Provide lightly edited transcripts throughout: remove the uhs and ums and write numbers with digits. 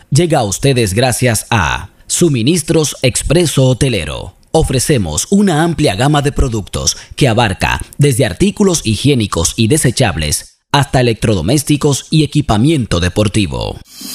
llega a ustedes gracias a Suministros Expreso Hotelero. Ofrecemos una amplia gama de productos que abarca desde artículos higiénicos y desechables hasta electrodomésticos y equipamiento deportivo.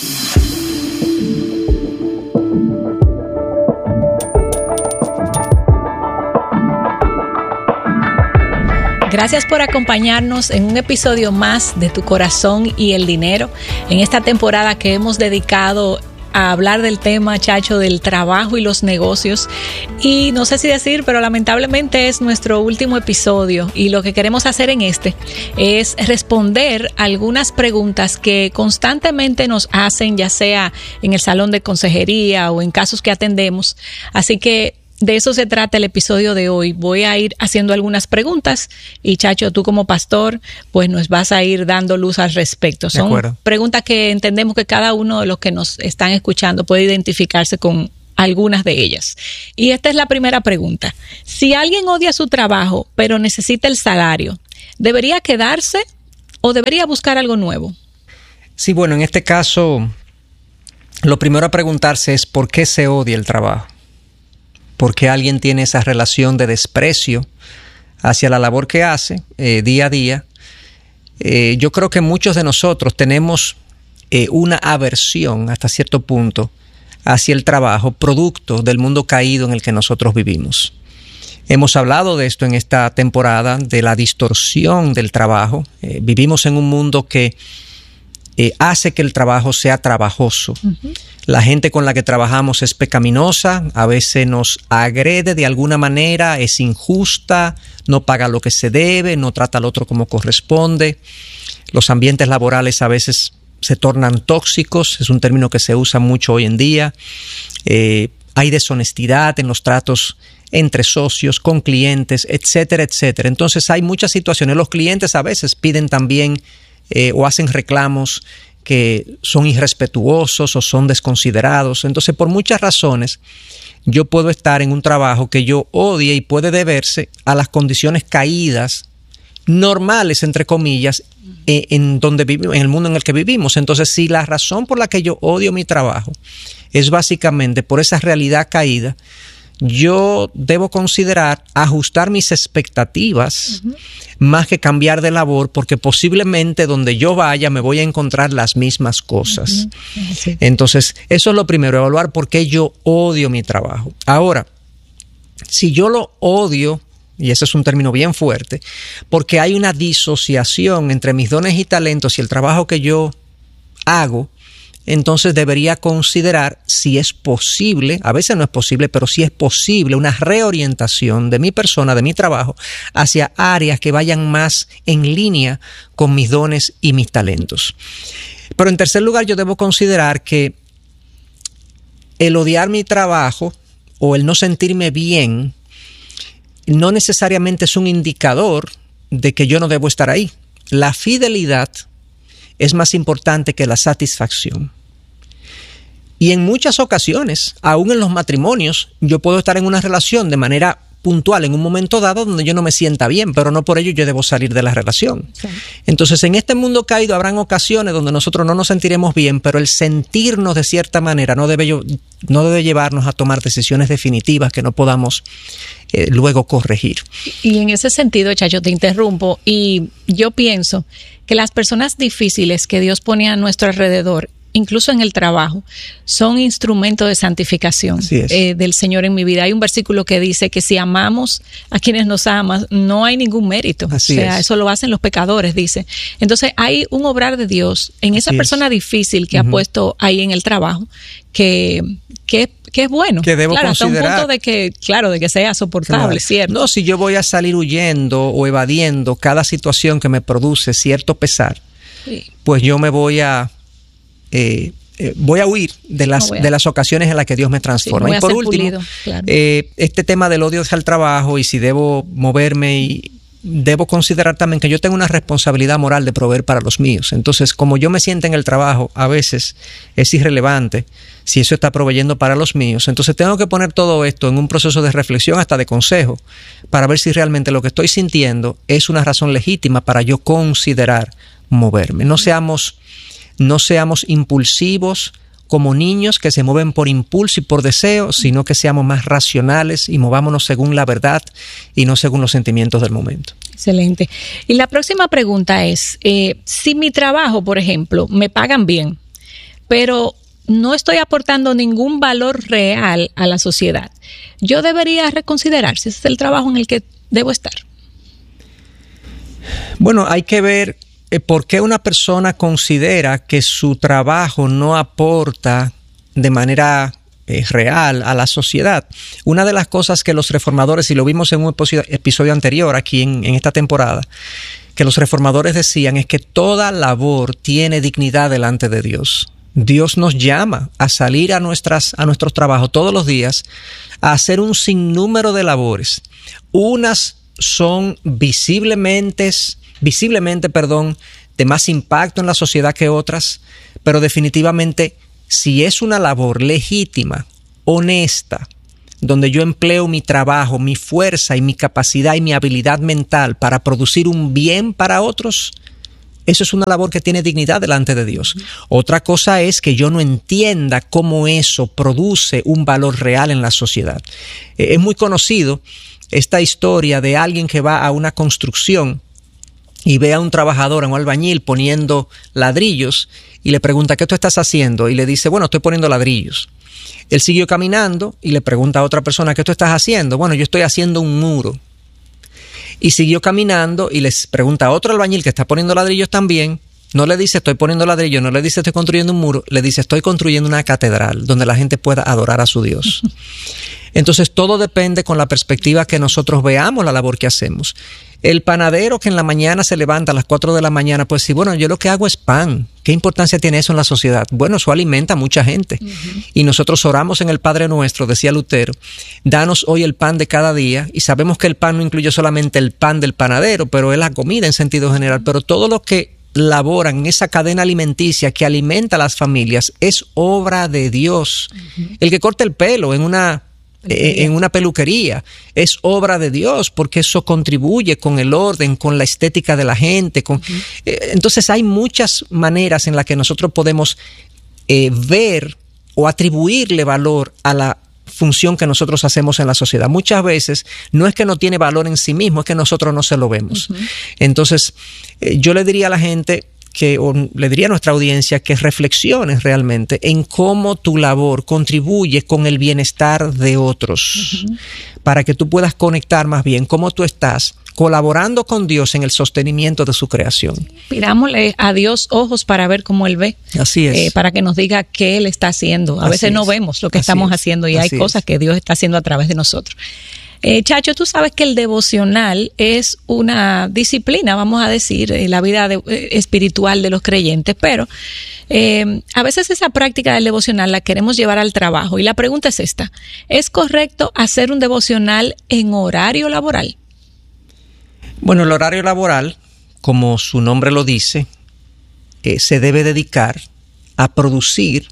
Gracias por acompañarnos en un episodio más de Tu Corazón y el Dinero, en esta temporada que hemos dedicado a hablar del tema, Chacho, del trabajo y los negocios. Y no sé si decir, pero lamentablemente es nuestro último episodio, y lo que queremos hacer en este es responder algunas preguntas que constantemente nos hacen, ya sea en el salón de consejería o en casos que atendemos. Así que de eso se trata el episodio de hoy. Voy a ir haciendo algunas preguntas y, Chacho, tú como pastor, pues nos vas a ir dando luz al respecto. Son preguntas que entendemos que cada uno de los que nos están escuchando puede identificarse con algunas de ellas. Y esta es la primera pregunta. Si alguien odia su trabajo, pero necesita el salario, ¿debería quedarse o debería buscar algo nuevo? Sí, bueno, en este caso, lo primero a preguntarse es ¿por qué se odia el trabajo? ¿Por qué alguien tiene esa relación de desprecio hacia la labor que hace día a día? Yo creo que muchos de nosotros tenemos una aversión hasta cierto punto hacia el trabajo, producto del mundo caído en el que nosotros vivimos. Hemos hablado de esto en esta temporada, de la distorsión del trabajo. Vivimos en un mundo que hace que el trabajo sea trabajoso. Uh-huh. La gente con la que trabajamos es pecaminosa, a veces nos agrede de alguna manera, es injusta, no paga lo que se debe, no trata al otro como corresponde. Los ambientes laborales a veces se tornan tóxicos, es un término que se usa mucho hoy en día. Hay deshonestidad en los tratos entre socios, con clientes, etcétera, etcétera. Entonces hay muchas situaciones. Los clientes a veces piden también o hacen reclamos que son irrespetuosos o son desconsiderados. Entonces, por muchas razones, yo puedo estar en un trabajo que yo odie y puede deberse a las condiciones caídas, normales, entre comillas, en donde vivimos, en el mundo en el que vivimos. Entonces, si la razón por la que yo odio mi trabajo es básicamente por esa realidad caída, yo debo considerar ajustar mis expectativas más que cambiar de labor, porque posiblemente donde yo vaya me voy a encontrar las mismas cosas. Sí. Entonces, eso es lo primero, evaluar por qué yo odio mi trabajo. Ahora, si yo lo odio, y ese es un término bien fuerte, porque hay una disociación entre mis dones y talentos y el trabajo que yo hago, entonces debería considerar si es posible, a veces no es posible, pero si es posible una reorientación de mi persona, de mi trabajo, hacia áreas que vayan más en línea con mis dones y mis talentos. Pero en tercer lugar, yo debo considerar que el odiar mi trabajo o el no sentirme bien no necesariamente es un indicador de que yo no debo estar ahí. La fidelidad es más importante que la satisfacción. Y en muchas ocasiones, aún en los matrimonios, yo puedo estar en una relación de manera puntual en un momento dado donde yo no me sienta bien, pero no por ello yo debo salir de la relación. Sí. Entonces, en este mundo caído habrán ocasiones donde nosotros no nos sentiremos bien, pero el sentirnos de cierta manera no debe llevarnos a tomar decisiones definitivas que no podamos luego corregir. Y en ese sentido, Chacho, te interrumpo, y yo pienso que las personas difíciles que Dios pone a nuestro alrededor, incluso en el trabajo, son instrumentos de santificación del Señor en mi vida. Hay un versículo que dice que si amamos a quienes nos aman, no hay ningún mérito. Eso lo hacen los pecadores, dice. Entonces hay un obrar de Dios en esa persona difícil que ha puesto ahí en el trabajo, que es bueno. Que debo considerar. Hasta un punto de que sea soportable, ¿cierto? No, si yo voy a salir huyendo o evadiendo cada situación que me produce cierto pesar, pues yo me voy a huir de las ocasiones en las que Dios me transforma. Y por último, este tema del odio hacia el trabajo y si debo moverme, y debo considerar también que yo tengo una responsabilidad moral de proveer para los míos. Entonces, como yo me siento en el trabajo, a veces es irrelevante si eso está proveyendo para los míos. Entonces tengo que poner todo esto en un proceso de reflexión, hasta de consejo, para ver si realmente lo que estoy sintiendo es una razón legítima para yo considerar moverme. No seamos impulsivos como niños que se mueven por impulso y por deseo, sino que seamos más racionales y movámonos según la verdad y no según los sentimientos del momento. Excelente. Y la próxima pregunta es, si mi trabajo, por ejemplo, me pagan bien, pero no estoy aportando ningún valor real a la sociedad, ¿yo debería reconsiderar si ese es el trabajo en el que debo estar? Bueno, hay que ver por qué una persona considera que su trabajo no aporta de manera real a la sociedad. Una de las cosas que los reformadores, y lo vimos en un episodio anterior aquí en esta temporada, que los reformadores decían es que toda labor tiene dignidad delante de Dios. Dios nos llama a salir a nuestros trabajos todos los días a hacer un sinnúmero de labores. Unas son visiblemente, de más impacto en la sociedad que otras, pero definitivamente si es una labor legítima, honesta, donde yo empleo mi trabajo, mi fuerza y mi capacidad y mi habilidad mental para producir un bien para otros, eso es una labor que tiene dignidad delante de Dios. Otra cosa es que yo no entienda cómo eso produce un valor real en la sociedad. Es muy conocido esta historia de alguien que va a una construcción y ve a un trabajador, a un albañil, poniendo ladrillos y le pregunta, ¿qué tú estás haciendo? Y le dice, bueno, estoy poniendo ladrillos. Él siguió caminando y le pregunta a otra persona, ¿qué tú estás haciendo? Bueno, yo estoy haciendo un muro. Y siguió caminando y les pregunta a otro albañil que está poniendo ladrillos también. No le dice estoy poniendo ladrillos, no le dice estoy construyendo un muro, le dice estoy construyendo una catedral donde la gente pueda adorar a su Dios. Entonces todo depende con la perspectiva que nosotros veamos la labor que hacemos. El panadero que en la mañana se levanta a las 4 de la mañana, pues sí, bueno, yo lo que hago es pan. ¿Qué importancia tiene eso en la sociedad? Bueno, eso alimenta a mucha gente. Y nosotros oramos en el Padre Nuestro, decía Lutero, danos hoy el pan de cada día, y sabemos que el pan no incluye solamente el pan del panadero, pero es la comida en sentido general, pero todo lo que laboran en esa cadena alimenticia que alimenta a las familias es obra de Dios. El que corta el pelo en una peluquería es obra de Dios, porque eso contribuye con el orden, con la estética de la gente. Entonces hay muchas maneras en las que nosotros podemos ver o atribuirle valor a la función que nosotros hacemos en la sociedad. Muchas veces no es que no tiene valor en sí mismo, es que nosotros no se lo vemos. Entonces yo le diría a la gente o le diría a nuestra audiencia que reflexiones realmente en cómo tu labor contribuye con el bienestar de otros, para que tú puedas conectar más bien cómo tú estás colaborando con Dios en el sostenimiento de su creación. Pidámosle a Dios ojos para ver cómo Él ve. Así es. Para que nos diga qué Él está haciendo. A veces no vemos lo que estamos haciendo y hay cosas que Dios está haciendo a través de nosotros. Chacho, tú sabes que el devocional es una disciplina, vamos a decir, en la vida espiritual de los creyentes, pero a veces esa práctica del devocional la queremos llevar al trabajo. Y la pregunta es esta: ¿es correcto hacer un devocional en horario laboral? Bueno, el horario laboral, como su nombre lo dice, se debe dedicar a producir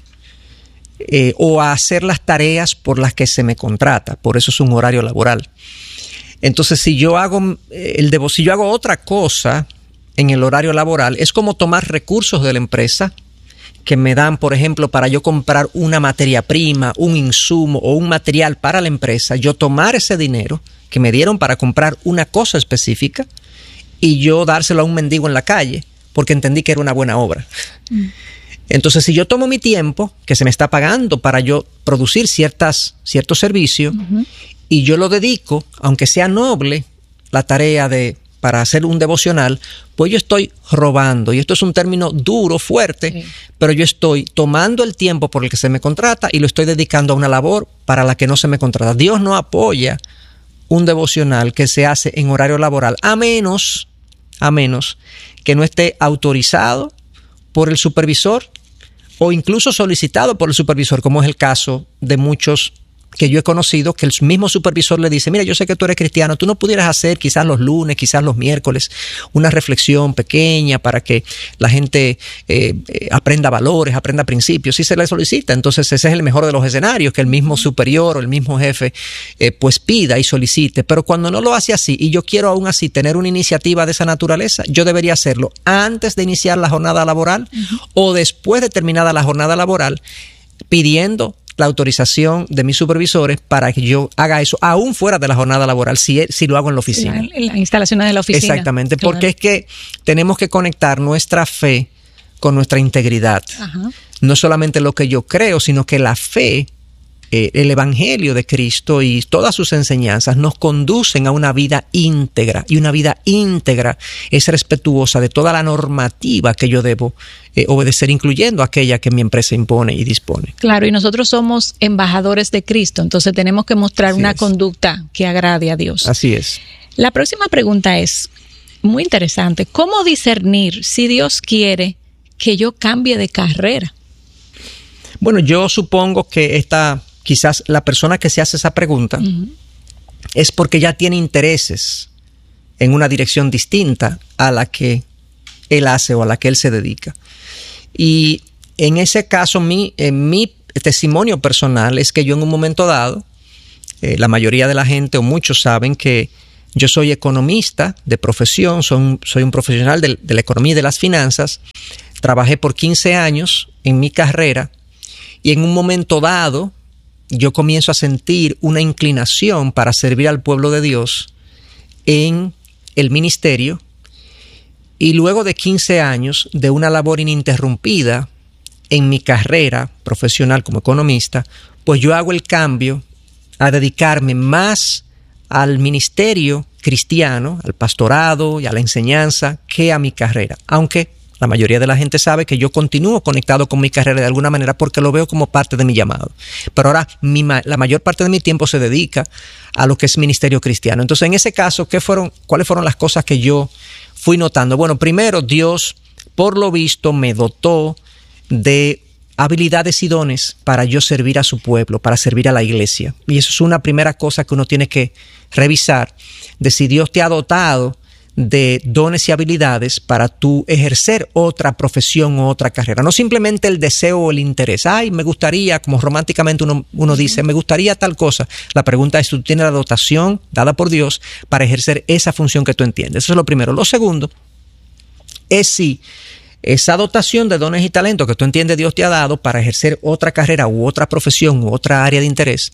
o a hacer las tareas por las que se me contrata. Por eso es un horario laboral. Entonces, si yo hago otra cosa en el horario laboral, es como tomar recursos de la empresa que me dan, por ejemplo, para yo comprar una materia prima, un insumo o un material para la empresa, yo tomar ese dinero que me dieron para comprar una cosa específica y yo dárselo a un mendigo en la calle porque entendí que era una buena obra. Entonces, si yo tomo mi tiempo, que se me está pagando para yo producir ciertos servicios, y yo lo dedico, aunque sea noble, la tarea para hacer un devocional, pues yo estoy robando. Y esto es un término duro, fuerte, pero yo estoy tomando el tiempo por el que se me contrata y lo estoy dedicando a una labor para la que no se me contrata. Dios no apoya un devocional que se hace en horario laboral, a menos que no esté autorizado por el supervisor o incluso solicitado por el supervisor, como es el caso de muchos que yo he conocido, que el mismo supervisor le dice, mira, yo sé que tú eres cristiano, tú no pudieras hacer quizás los lunes, quizás los miércoles, una reflexión pequeña para que la gente aprenda valores, aprenda principios. Si se le solicita, entonces ese es el mejor de los escenarios, que el mismo superior o el mismo jefe pues pida y solicite. Pero cuando no lo hace así y yo quiero aún así tener una iniciativa de esa naturaleza, yo debería hacerlo antes de iniciar la jornada laboral o después de terminada la jornada laboral, pidiendo la autorización de mis supervisores para que yo haga eso, aún fuera de la jornada laboral, si lo hago en la oficina. Las instalaciones de la oficina. Exactamente, claro. Porque es que tenemos que conectar nuestra fe con nuestra integridad. Ajá. No solamente lo que yo creo, sino que la fe, el Evangelio de Cristo y todas sus enseñanzas nos conducen a una vida íntegra. Y una vida íntegra es respetuosa de toda la normativa que yo debo obedecer, incluyendo aquella que mi empresa impone y dispone. Claro, y nosotros somos embajadores de Cristo, entonces tenemos que mostrar una conducta que agrade a Dios. Así es. La próxima pregunta es muy interesante. ¿Cómo discernir si Dios quiere que yo cambie de carrera? Bueno, yo supongo que quizás la persona que se hace esa pregunta es porque ya tiene intereses en una dirección distinta a la que él hace o a la que él se dedica. Y en ese caso, mi testimonio personal es que yo en un momento dado, la mayoría de la gente o muchos saben que yo soy economista de profesión, soy un profesional de la economía y de las finanzas. Trabajé por 15 años en mi carrera y en un momento dado yo comienzo a sentir una inclinación para servir al pueblo de Dios en el ministerio, y luego de 15 años de una labor ininterrumpida en mi carrera profesional como economista, pues yo hago el cambio a dedicarme más al ministerio cristiano, al pastorado y a la enseñanza que a mi carrera, aunque la mayoría de la gente sabe que yo continúo conectado con mi carrera de alguna manera porque lo veo como parte de mi llamado. Pero ahora la mayor parte de mi tiempo se dedica a lo que es ministerio cristiano. Entonces, en ese caso, ¿cuáles fueron las cosas que yo fui notando? Bueno, primero, Dios, por lo visto, me dotó de habilidades y dones para yo servir a su pueblo, para servir a la iglesia. Y eso es una primera cosa que uno tiene que revisar, de si Dios te ha dotado de dones y habilidades para tú ejercer otra profesión o otra carrera. No simplemente el deseo o el interés. Ay, me gustaría, como románticamente uno dice, me gustaría tal cosa. La pregunta es, ¿tú tienes la dotación dada por Dios para ejercer esa función que tú entiendes? Eso es lo primero. Lo segundo es si esa dotación de dones y talentos que tú entiendes Dios te ha dado para ejercer otra carrera u otra profesión u otra área de interés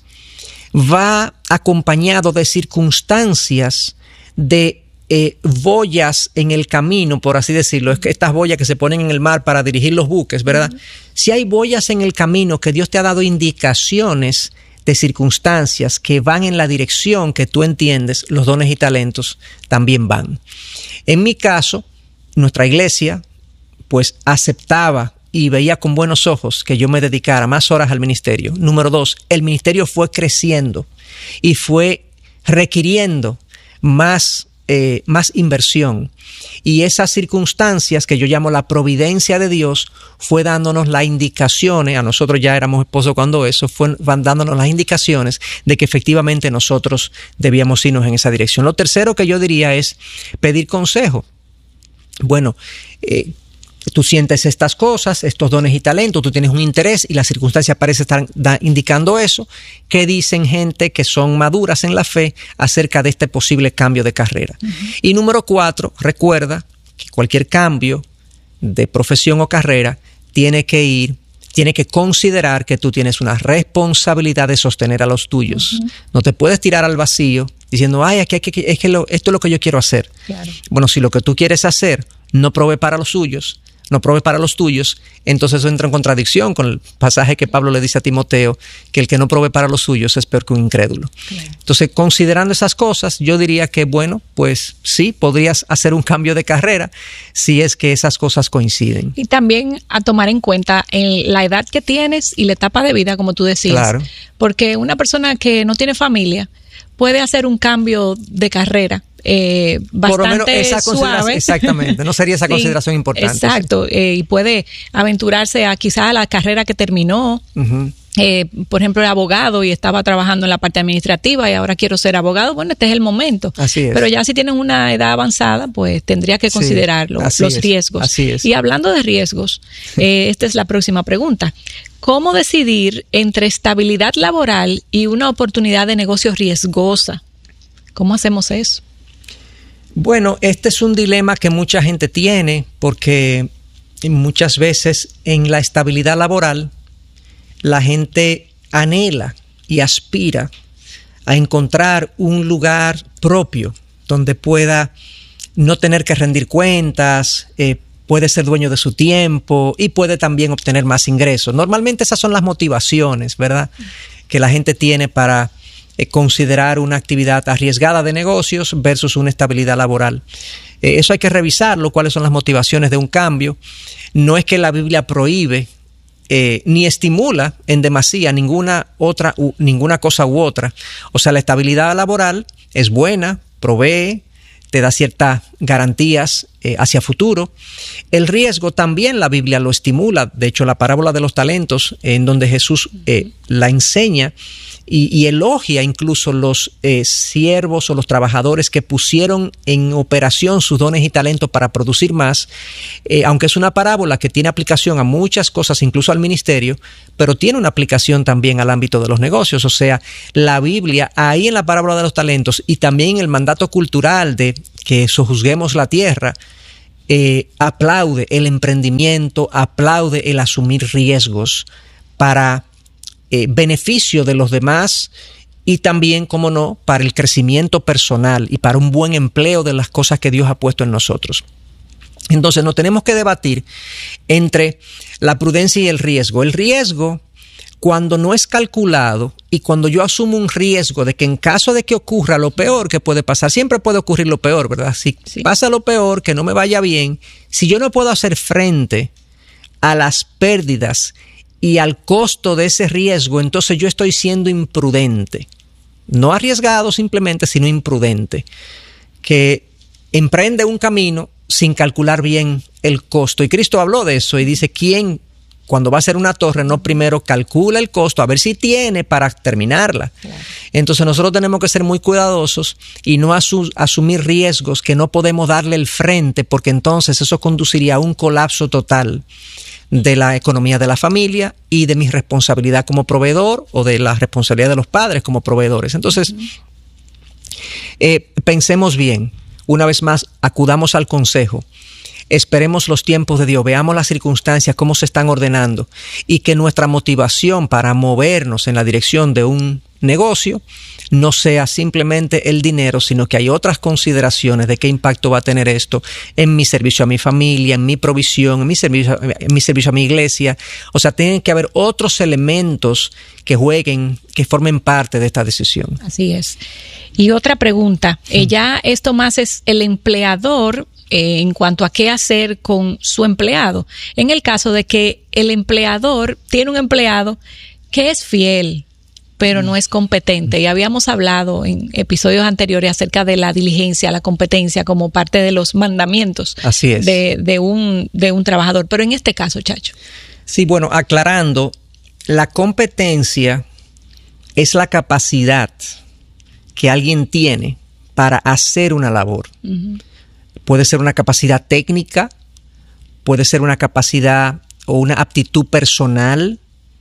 va acompañado de circunstancias, de boyas en el camino, por así decirlo. Es que estas boyas que se ponen en el mar para dirigir los buques, ¿verdad? Si hay boyas en el camino que Dios te ha dado indicaciones de circunstancias que van en la dirección que tú entiendes, los dones y talentos también van. En mi caso, nuestra iglesia pues aceptaba y veía con buenos ojos que yo me dedicara más horas al ministerio. Número 2, el ministerio fue creciendo y fue requiriendo más inversión. Y esas circunstancias que yo llamo la providencia de Dios fue dándonos las indicaciones, a nosotros ya éramos esposos cuando eso, van dándonos las indicaciones de que efectivamente nosotros debíamos irnos en esa dirección. Lo tercero que yo diría es pedir consejo. Bueno, tú sientes estas cosas, estos dones y talentos, tú tienes un interés y las circunstancias parecen estar indicando eso. ¿Qué dicen gente que son maduras en la fe acerca de este posible cambio de carrera? Y número 4, recuerda que cualquier cambio de profesión o carrera tiene que considerar que tú tienes una responsabilidad de sostener a los tuyos. No te puedes tirar al vacío diciendo, ay, esto es lo que yo quiero hacer. Claro. Bueno, si lo que tú quieres hacer no provee para los suyos, no provee para los tuyos, entonces eso entra en contradicción con el pasaje que Pablo le dice a Timoteo, que el que no provee para los suyos es peor que un incrédulo. Claro. Entonces, considerando esas cosas, yo diría que, bueno, pues sí, podrías hacer un cambio de carrera si es que esas cosas coinciden. Y también a tomar en cuenta la edad que tienes y la etapa de vida, como tú decías. Claro. Porque una persona que no tiene familia puede hacer un cambio de carrera bastante por lo menos esa suave. Exactamente, no sería esa consideración importante. Exacto, sí. Y puede aventurarse a quizás a la carrera que terminó. Por ejemplo, era abogado y estaba trabajando en la parte administrativa y ahora quiero ser abogado. Bueno, este es el momento. Así es. Pero ya si tienen una edad avanzada, pues tendría que considerar los riesgos. Así es. Y hablando de riesgos, esta es la próxima pregunta. ¿Cómo decidir entre estabilidad laboral y una oportunidad de negocio riesgosa? ¿Cómo hacemos eso? Bueno, este es un dilema que mucha gente tiene porque muchas veces en la estabilidad laboral la gente anhela y aspira a encontrar un lugar propio donde pueda no tener que rendir cuentas, puede ser dueño de su tiempo y puede también obtener más ingresos. Normalmente esas son las motivaciones, ¿verdad?, que la gente tiene para considerar una actividad arriesgada de negocios versus una estabilidad laboral. Eso hay que revisarlo, cuáles son las motivaciones de un cambio. No es que la Biblia prohíbe ni estimula en demasía ninguna cosa u otra. O sea, la estabilidad laboral es buena, provee, te da ciertas garantías hacia futuro. El riesgo también la Biblia lo estimula. De hecho, la parábola de los talentos, en donde Jesús la enseña y elogia incluso los siervos o los trabajadores que pusieron en operación sus dones y talentos para producir más, aunque es una parábola que tiene aplicación a muchas cosas, incluso al ministerio, pero tiene una aplicación también al ámbito de los negocios. O sea, la Biblia, ahí en la parábola de los talentos y también el mandato cultural de que sojuzguemos la tierra, aplaude el emprendimiento, aplaude el asumir riesgos para beneficio de los demás y también, como no, para el crecimiento personal y para un buen empleo de las cosas que Dios ha puesto en nosotros. Entonces, no tenemos que debatir entre la prudencia y el riesgo. El riesgo, cuando no es calculado y cuando yo asumo un riesgo de que en caso de que ocurra lo peor que puede pasar, siempre puede ocurrir lo peor, ¿verdad? Si pasa lo peor, que no me vaya bien, si yo no puedo hacer frente a las pérdidas y al costo de ese riesgo, entonces yo estoy siendo imprudente. No arriesgado simplemente, sino imprudente. Que emprende un camino sin calcular bien el costo. Y Cristo habló de eso y dice, ¿quién, cuando va a hacer una torre, no primero calcula el costo a ver si tiene para terminarla? Claro. Entonces nosotros tenemos que ser muy cuidadosos y no asumir riesgos que no podemos darle el frente, porque entonces eso conduciría a un colapso total de la economía de la familia y de mi responsabilidad como proveedor o de la responsabilidad de los padres como proveedores. Entonces, pensemos bien, una vez más, acudamos al consejo, esperemos los tiempos de Dios, veamos las circunstancias, cómo se están ordenando y que nuestra motivación para movernos en la dirección de un negocio no sea simplemente el dinero, sino que hay otras consideraciones de qué impacto va a tener esto en mi servicio a mi familia, en mi provisión, en mi servicio a mi iglesia. O sea, tienen que haber otros elementos que jueguen, que formen parte de esta decisión. Así es. Y otra pregunta, ya esto más es el empleador en cuanto a qué hacer con su empleado. En el caso de que el empleador tiene un empleado que es fiel, pero no es competente. Y habíamos hablado en episodios anteriores acerca de la diligencia, la competencia como parte de los mandamientos. Así es. de un trabajador. Pero en este caso, Chacho. Sí, bueno, aclarando, la competencia es la capacidad que alguien tiene para hacer una labor. Uh-huh. Puede ser una capacidad técnica, puede ser una capacidad o una aptitud personal.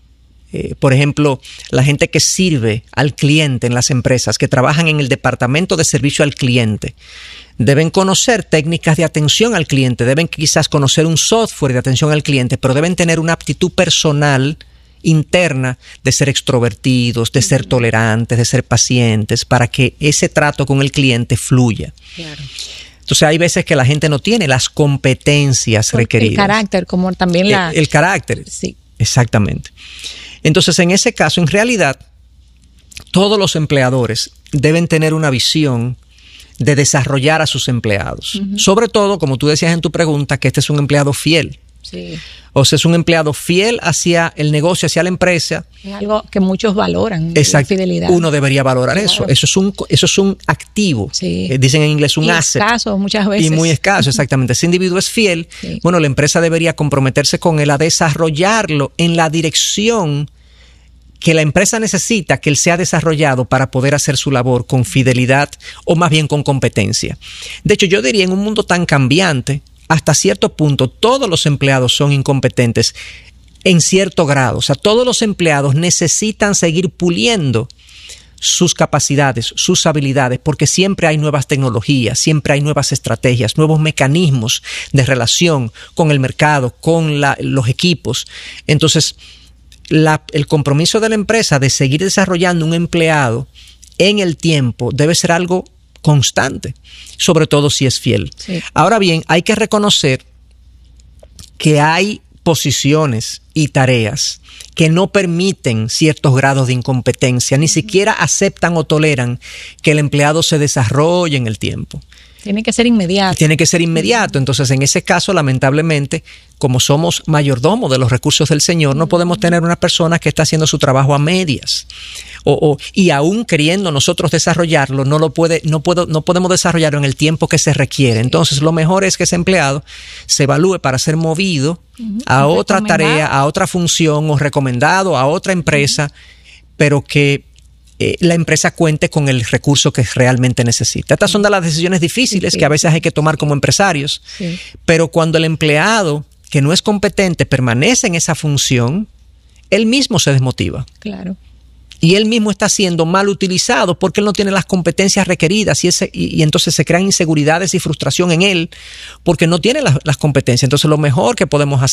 Por ejemplo, la gente que sirve al cliente en las empresas, que trabajan en el departamento de servicio al cliente, deben conocer técnicas de atención al cliente, deben quizás conocer un software de atención al cliente, pero deben tener una aptitud personal interna de ser extrovertidos, de ser tolerantes, de ser pacientes, para que ese trato con el cliente fluya. Claro. Entonces hay veces que la gente no tiene las competencias requeridas. El carácter, como también el carácter, sí. Exactamente. Entonces, en ese caso, en realidad, todos los empleadores deben tener una visión de desarrollar a sus empleados. Uh-huh. Sobre todo, como tú decías en tu pregunta, que este es un empleado fiel. Sí. O sea, es un empleado fiel hacia el negocio, hacia la empresa. Es algo que muchos valoran. Exacto. La fidelidad. Uno debería valorar eso. Eso es un activo. Sí. Dicen en inglés un asset. Escaso muchas veces. Y muy escaso, exactamente. Ese individuo es fiel. Sí. Bueno, la empresa debería comprometerse con él a desarrollarlo en la dirección que la empresa necesita que él sea desarrollado para poder hacer su labor con fidelidad o más bien con competencia. De hecho, yo diría, en un mundo tan cambiante, hasta cierto punto, todos los empleados son incompetentes en cierto grado. O sea, todos los empleados necesitan seguir puliendo sus capacidades, sus habilidades, porque siempre hay nuevas tecnologías, siempre hay nuevas estrategias, nuevos mecanismos de relación con el mercado, con los equipos. Entonces, el compromiso de la empresa de seguir desarrollando un empleado en el tiempo debe ser algo constante, sobre todo si es fiel. Sí. Ahora bien, hay que reconocer que hay posiciones y tareas que no permiten ciertos grados de incompetencia, ni siquiera aceptan o toleran que el empleado se desarrolle en el tiempo. Tiene que ser inmediato. Tiene que ser inmediato. Entonces, en ese caso, lamentablemente, como somos mayordomos de los recursos del Señor, no podemos tener una persona que está haciendo su trabajo a medias. Y aún queriendo nosotros desarrollarlo, no podemos desarrollarlo en el tiempo que se requiere. Entonces, lo mejor es que ese empleado se evalúe para ser movido a otra tarea, a otra función o recomendado a otra empresa, pero que la empresa cuente con el recurso que realmente necesita. Estas son de las decisiones difíciles que a veces hay que tomar como empresarios, pero cuando el empleado que no es competente permanece en esa función, él mismo se desmotiva. Claro. Y él mismo está siendo mal utilizado porque él no tiene las competencias requeridas y entonces se crean inseguridades y frustración en él porque no tiene las competencias. Entonces lo mejor que podemos hacer